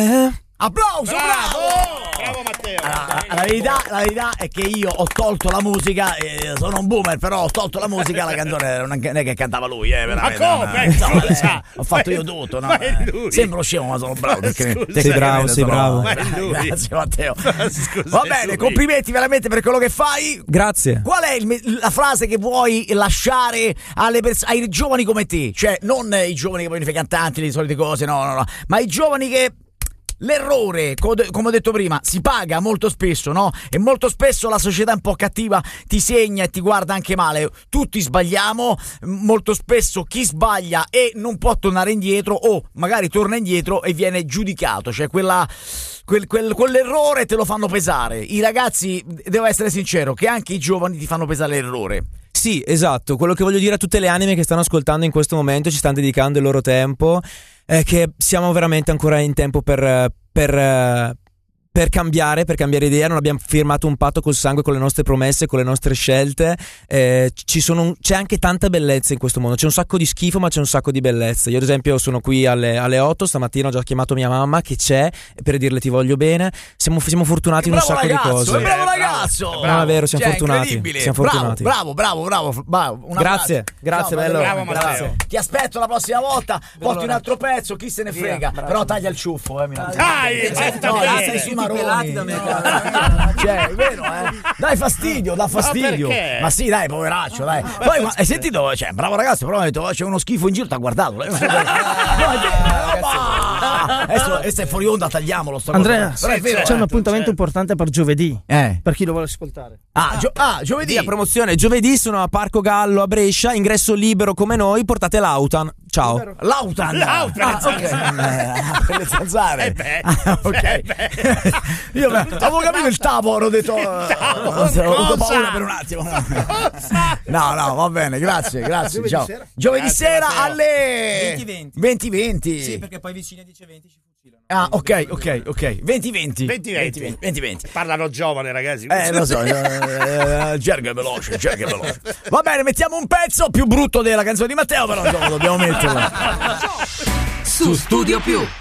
Applauso, Bravo Matteo. La verità è che io ho tolto la musica, sono un boomer, però ho tolto la musica, la canzone non è che cantava lui, veramente. Ma come? Ho fatto io tutto, no? Sembro scemo, ma sono bravo. Sei bravo. Grazie Matteo. Va bene, complimenti veramente per quello che fai. Grazie. Qual è la frase che vuoi lasciare ai giovani come te? Cioè, non i giovani che vogliono fare i cantanti, le solite cose, no, ma i giovani che... L'errore, come ho detto prima, si paga molto spesso, no? E molto spesso la società un po' cattiva ti segna e ti guarda anche male. Tutti sbagliamo, molto spesso chi sbaglia e non può tornare indietro o magari torna indietro e viene giudicato, cioè quell'errore te lo fanno pesare. I ragazzi, devo essere sincero, che anche i giovani ti fanno pesare l'errore. Sì, esatto, quello che voglio dire a tutte le anime che stanno ascoltando in questo momento, ci stanno dedicando il loro tempo, è che siamo veramente ancora in tempo per cambiare idea. Non abbiamo firmato un patto col sangue, con le nostre promesse, con le nostre scelte. C'è anche tanta bellezza in questo mondo, c'è un sacco di schifo ma c'è un sacco di bellezza. Io ad esempio sono qui alle 8, stamattina ho già chiamato mia mamma che c'è per dirle ti voglio bene. Siamo fortunati in un sacco di cose. Bravo ragazzo, no, è vero, siamo fortunati. Siamo fortunati. Bravo. Grazie bello. Bravo Matteo. Ti aspetto la prossima volta, porti un altro pezzo, chi se ne frega, però taglia il ciuffo, Dai, sei sui maroni, da me. Cioè, è vero, dai fastidio, dà fastidio. Ma sì, dai, poveraccio, dai. Poi hai sentito, cioè, bravo ragazzo, però ha detto c'è uno schifo in giro, t'ha guardato. Adesso è fuori onda, tagliamolo. Andrea, c'è un appuntamento importante per giovedì. Per chi lo vuole ascoltare. Giovedì. La promozione. Giovedì sono a Parco Gallo a Brescia, ingresso libero come noi, portate l'Autan. Ciao. L'Autan. Per le zanzare. Ok. Io avevo capito il tavolo, ho detto ho avuto paura per un attimo. No, va bene, grazie. Ciao. Giovedì sera alle 20:20. Sì, perché poi vicino dice 20 ci fucilano. Ok. 20:20. Parlano giovane, ragazzi. Lo so, gergo è veloce. Va bene, mettiamo un pezzo più brutto della canzone di Matteo, però dobbiamo metterlo. Su Studio Più.